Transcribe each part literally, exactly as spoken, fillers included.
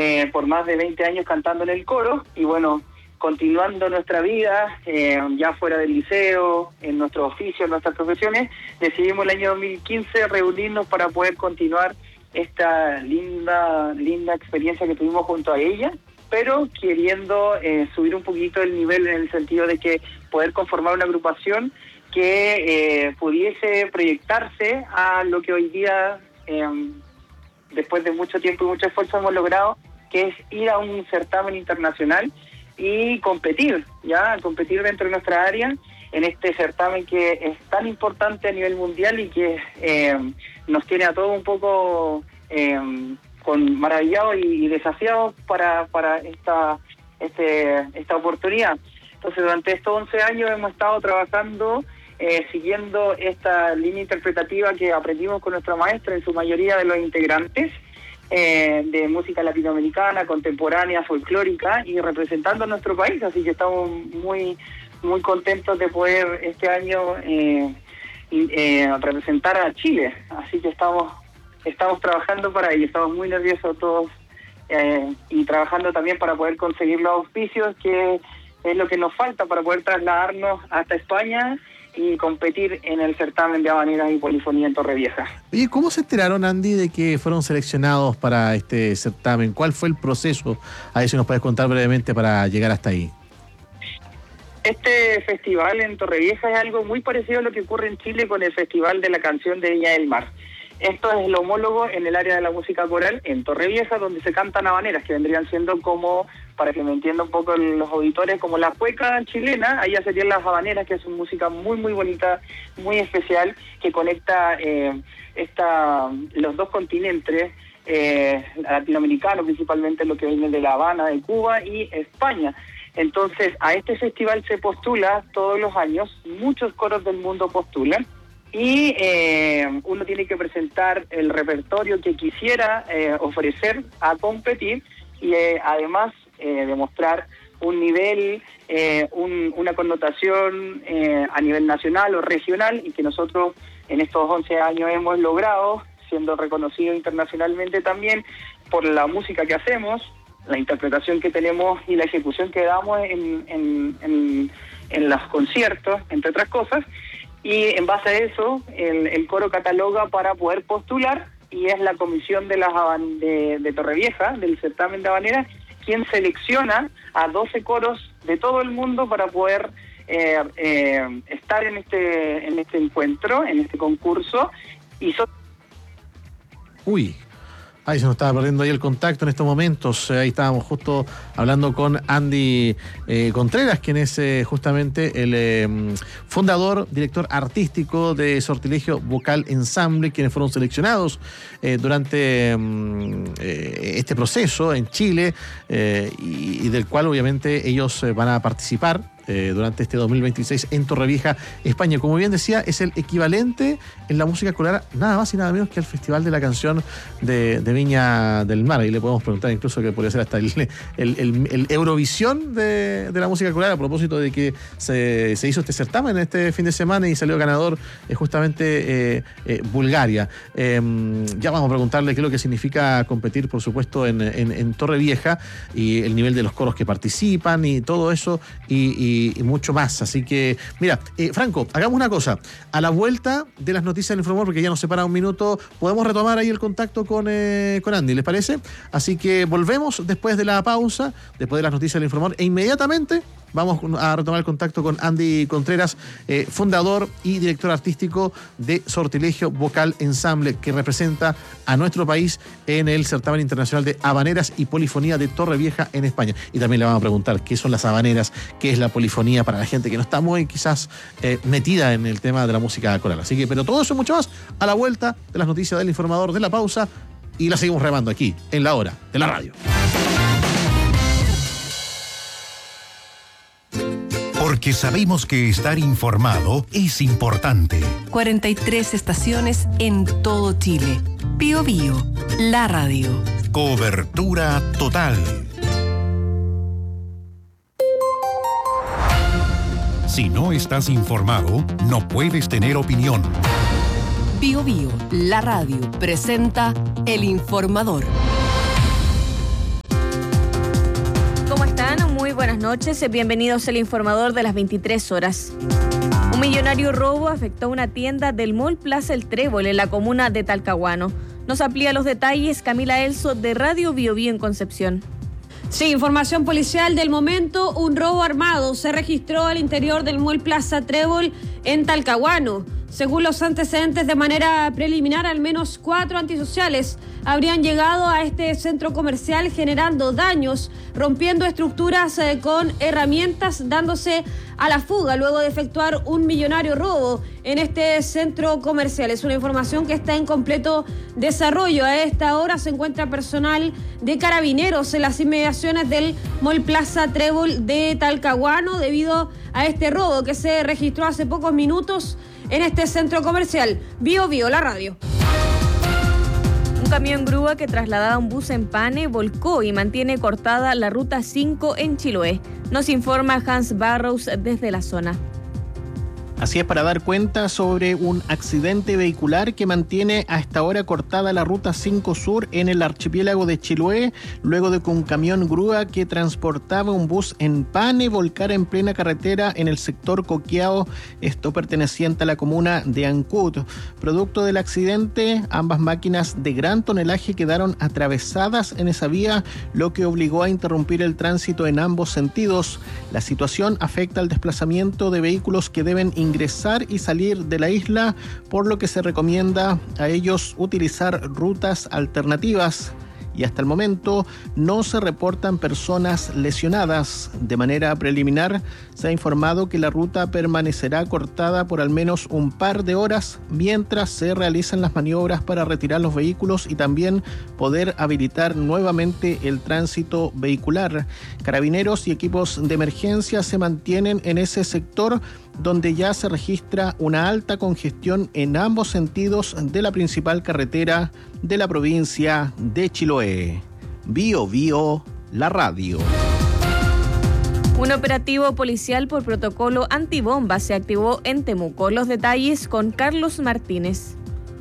eh, por más de veinte años cantando en el coro, y bueno, continuando nuestra vida, eh, ya fuera del liceo, en nuestro oficio, en nuestras profesiones, decidimos el año dos mil quince reunirnos para poder continuar esta linda, linda experiencia que tuvimos junto a ella, pero queriendo eh, subir un poquito el nivel en el sentido de que poder conformar una agrupación que eh, pudiese proyectarse a lo que hoy día, eh, después de mucho tiempo y mucho esfuerzo, hemos logrado, que es ir a un certamen internacional y competir, ya, competir dentro de nuestra área en este certamen que es tan importante a nivel mundial y que eh, nos tiene a todos un poco eh, con maravillados y, y desafiados para, para esta, este, esta oportunidad. Entonces, durante estos once años hemos estado trabajando eh, siguiendo esta línea interpretativa que aprendimos con nuestra maestra, en su mayoría de los integrantes, Eh, de música latinoamericana, contemporánea, folclórica, y representando a nuestro país, así que estamos muy muy contentos de poder este año eh, eh, representar a Chile, así que estamos estamos trabajando para ello, estamos muy nerviosos todos eh, y trabajando también para poder conseguir los auspicios, que es lo que nos falta para poder trasladarnos hasta España y competir en el certamen de habaneras y polifonía en Torrevieja. Oye, ¿cómo se enteraron, Andy, de que fueron seleccionados para este certamen? ¿Cuál fue el proceso? A ver si nos puedes contar brevemente para llegar hasta ahí. Este festival en Torrevieja es algo muy parecido a lo que ocurre en Chile con el Festival de la Canción de Viña del Mar. Esto es el homólogo en el área de la música coral en Torrevieja, donde se cantan habaneras, que vendrían siendo como, para que me entiendan un poco los auditores, como la cueca chilena. Allá serían las habaneras, que es una música muy, muy bonita, muy especial, que conecta eh, esta, los dos continentes, eh, latinoamericanos, principalmente lo que viene de La Habana, de Cuba y España. Entonces, a este festival se postula todos los años, muchos coros del mundo postulan, y eh, uno tiene que presentar el repertorio que quisiera eh, ofrecer a competir, y eh, además eh, demostrar un nivel, eh, un, una connotación eh, a nivel nacional o regional, y que nosotros en estos once años hemos logrado, siendo reconocido internacionalmente también por la música que hacemos, la interpretación que tenemos y la ejecución que damos en, en, en, en los conciertos, entre otras cosas. Y en base a eso, el, el coro cataloga para poder postular, y es la comisión de, las haban, de, de Torrevieja, del certamen de habaneras, quien selecciona a doce coros de todo el mundo para poder eh, eh, estar en este en este encuentro, en este concurso. Y so- Uy. Ahí se nos estaba perdiendo ahí el contacto en estos momentos. Ahí estábamos justo hablando con Andy eh, Contreras, quien es eh, justamente el eh, fundador, director artístico de Sortilegio Vocal Ensamble, quienes fueron seleccionados eh, durante eh, este proceso en Chile eh, y, y del cual obviamente ellos eh, van a participar Eh, durante este dos mil veintiséis en Torrevieja, España. Como bien decía, es el equivalente en la música coral nada más y nada menos que al Festival de la Canción de, de Viña del Mar. Ahí le podemos preguntar incluso que podría ser hasta el, el, el, el Eurovisión de, de la música coral, a propósito de que se, se hizo este certamen este fin de semana y salió ganador eh, justamente eh, eh, Bulgaria. Eh, ya vamos a preguntarle qué es lo que significa competir, por supuesto, en, en, en Torrevieja, y el nivel de los coros que participan y todo eso, y, y y mucho más. Así que, mira, eh, Franco, hagamos una cosa. A la vuelta de las noticias del Informador, porque ya nos separa un minuto, podemos retomar ahí el contacto con, eh, con Andy, ¿les parece? Así que volvemos después de la pausa, después de las noticias del Informador, e inmediatamente vamos a retomar el contacto con Andy Contreras, eh, fundador y director artístico de Sortilegio Vocal Ensamble, que representa a nuestro país en el certamen internacional de habaneras y polifonía de Torrevieja en España. Y también le vamos a preguntar qué son las habaneras, qué es la polifonía, para la gente que no está muy quizás eh, metida en el tema de la música coral. Así que, pero todo eso y mucho más a la vuelta de las noticias del Informador, de la pausa, y la seguimos remando aquí en La Hora de la Radio. Porque sabemos que estar informado es importante. cuarenta y tres estaciones en todo Chile. Bío Bío, la radio. Cobertura total. Si no estás informado, no puedes tener opinión. Bío Bío, la radio, presenta El Informador. noches. Bienvenidos al informador de las veintitrés horas. Un millonario robo afectó una tienda del Mall Plaza El Trébol en la comuna de Talcahuano. Nos amplía los detalles Camila Elso de Radio Bio Bio en Concepción. Sí, información policial del momento. Un robo armado se registró al interior del Mall Plaza Trébol en Talcahuano. Según los antecedentes, de manera preliminar, al menos cuatro antisociales habrían llegado a este centro comercial generando daños, rompiendo estructuras eh, con herramientas, dándose a la fuga luego de efectuar un millonario robo en este centro comercial. Es una información que está en completo desarrollo. A esta hora se encuentra personal de Carabineros en las inmediaciones del Mall Plaza Trébol de Talcahuano debido a este robo que se registró hace pocos minutos en este centro comercial. Bio Bio, la radio. Un camión grúa que trasladaba un bus en Pane volcó y mantiene cortada la ruta cinco en Chiloé. Nos informa Hans Barrows desde la zona. Así es, para dar cuenta sobre un accidente vehicular que mantiene a esta hora cortada la ruta cinco Sur en el archipiélago de Chiloé, luego de que un camión grúa que transportaba un bus en Pane volcara en plena carretera en el sector Coqueao, esto perteneciente a la comuna de Ancud. Producto del accidente, ambas máquinas de gran tonelaje quedaron atravesadas en esa vía, lo que obligó a interrumpir el tránsito en ambos sentidos. La situación afecta al desplazamiento de vehículos que deben ingresar ingresar y salir de la isla, por lo que se recomienda a ellos utilizar rutas alternativas. Y hasta el momento no se reportan personas lesionadas. De manera preliminar, se ha informado que la ruta permanecerá cortada por al menos un par de horas mientras se realizan las maniobras para retirar los vehículos y también poder habilitar nuevamente el tránsito vehicular. Carabineros y equipos de emergencia se mantienen en ese sector, donde ya se registra una alta congestión en ambos sentidos de la principal carretera de la provincia de Chiloé. Bio Bio, la radio. Un operativo policial por protocolo antibomba se activó en Temuco. Los detalles con Carlos Martínez.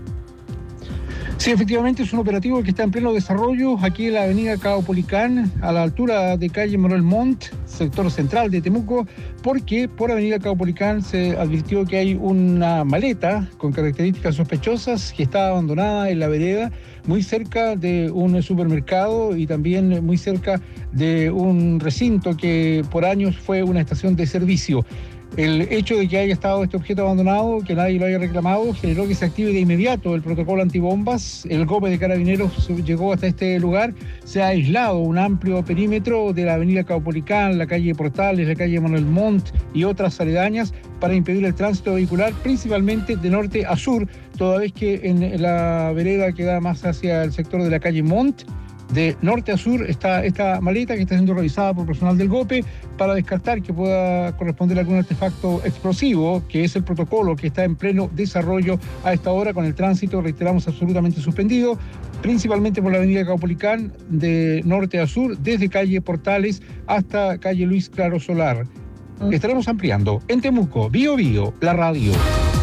Sí, efectivamente es un operativo que está en pleno desarrollo aquí en la avenida Caupolicán, a la altura de calle Manuel Montt, sector central de Temuco, porque por avenida Caupolicán se advirtió que hay una maleta con características sospechosas que está abandonada en la vereda, muy cerca de un supermercado y también muy cerca de un recinto que por años fue una estación de servicio. El hecho de que haya estado este objeto abandonado, que nadie lo haya reclamado, generó que se active de inmediato el protocolo antibombas. El GOPE de Carabineros llegó hasta este lugar. Se ha aislado un amplio perímetro de la avenida Caupolicán, la calle Portales, la calle Manuel Montt y otras aledañas para impedir el tránsito vehicular, principalmente de norte a sur, toda vez que en la vereda que da más hacia el sector de la calle Montt, de norte a sur, está esta maleta que está siendo revisada por personal del GOPE para descartar que pueda corresponder a algún artefacto explosivo, que es el protocolo que está en pleno desarrollo a esta hora con el tránsito, reiteramos, absolutamente suspendido, principalmente por la avenida Caupolicán de norte a sur, desde calle Portales hasta calle Luis Claro Solar. Estaremos ampliando en Temuco, Bio Bio, la radio.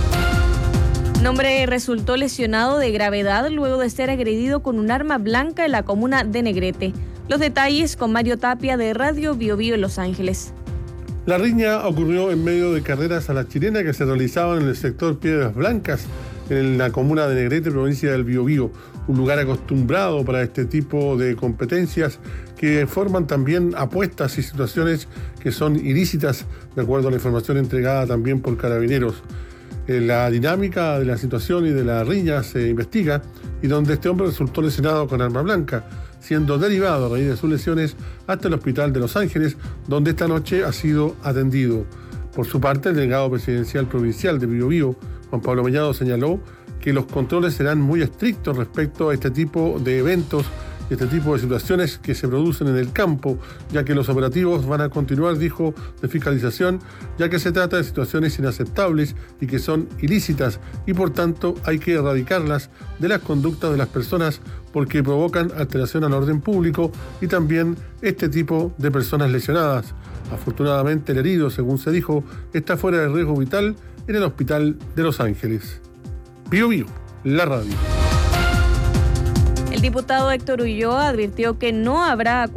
Un hombre resultó lesionado de gravedad luego de ser agredido con un arma blanca en la comuna de Negrete. Los detalles con Mario Tapia de Radio Bio Bio en Los Ángeles. La riña ocurrió en medio de carreras a la chilena que se realizaban en el sector Piedras Blancas, en la comuna de Negrete, provincia del Biobío, un lugar acostumbrado para este tipo de competencias que forman también apuestas y situaciones que son ilícitas, de acuerdo a la información entregada también por Carabineros. La dinámica de la situación y de la riña se investiga y donde este hombre resultó lesionado con arma blanca, siendo derivado a raíz de sus lesiones hasta el hospital de Los Ángeles, donde esta noche ha sido atendido. Por su parte, el delegado presidencial provincial de Biobío, Juan Pablo Mellado, señaló que los controles serán muy estrictos respecto a este tipo de eventos y este tipo de situaciones que se producen en el campo, ya que los operativos van a continuar, dijo, de fiscalización, ya que se trata de situaciones inaceptables y que son ilícitas y por tanto hay que erradicarlas de las conductas de las personas porque provocan alteración al orden público y también este tipo de personas lesionadas. Afortunadamente el herido, según se dijo, está fuera de riesgo vital en el hospital de Los Ángeles. Bio Bio, la radio. El diputado Héctor Ulloa advirtió que no habrá